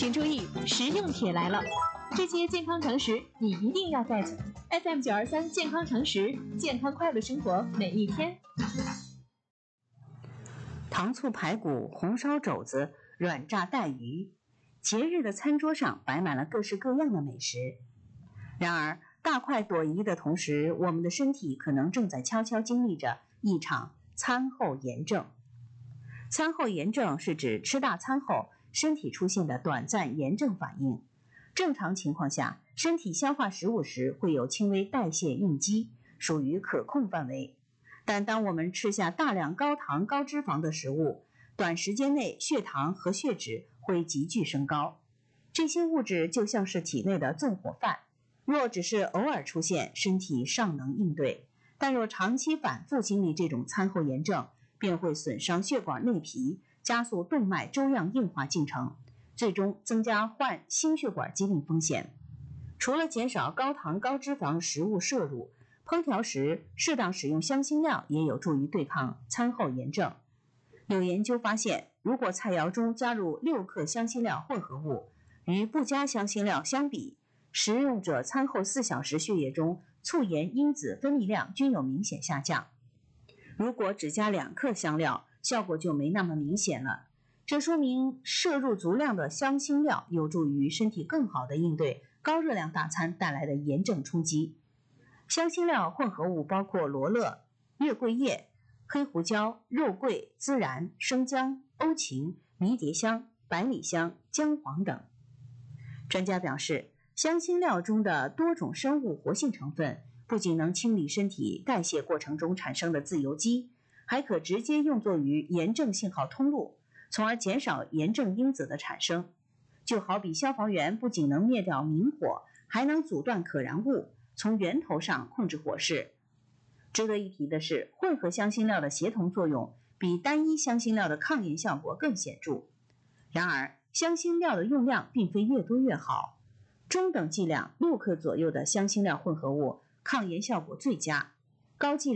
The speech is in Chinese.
请注意，实用帖来了！这些健康常识你一定要 get。FM923健康常识，健康快乐生活每一天。 糖醋排骨、红烧肘子、软炸带鱼，节日的餐桌上摆满了各式各样的美食。然而，大快朵颐的同时，我们的身体可能正在悄悄经历着一场餐后炎症。餐后炎症是指吃大餐后身体出现的短暂炎症反应。正常情况下，身体消化食物时会有轻微代谢应激，属于可控范围。但当我们吃下大量高糖高脂肪的食物，短时间内血糖和血脂会急剧升高。这些物质就像是体内的纵火犯，若只是偶尔出现，身体尚能应对，但若长期反复经历这种餐后炎症，便会损伤血管内皮，加速动脉粥样硬化进程，最终增加患心血管疾病风险。除了减少高糖高脂肪食物摄入，烹调时适当使用香辛料也有助于对抗餐后炎症。有研究发现，如果菜肴中加入6克香辛料混合物，与不加香辛料相比，食用者餐后4小时血液中促炎因子分泌量均有明显下降。如果只加2克香料，效果就没那么明显了。这说明摄入足量的香辛料有助于身体更好地应对高热量大餐带来的炎症冲击。香辛料混合物包括罗勒、月桂叶、黑胡椒、肉桂、孜然、生姜、欧芹、迷迭香、百里香、姜黄等。专家表示，香辛料中的多种生物活性成分不仅能清理身体代谢过程中产生的自由基，还可直接用作于炎症信号通路，从而减少炎症因子的产生。就好比消防员不仅能灭掉明火，还能阻断可燃物，从源头上控制火势。值得一提的是，混合香辛料的协同作用比单一香辛料的抗炎效果更显著。然而，香辛料的用量并非越多越好，中等剂量6克左右的香辛料混合物抗炎效果最佳，高剂量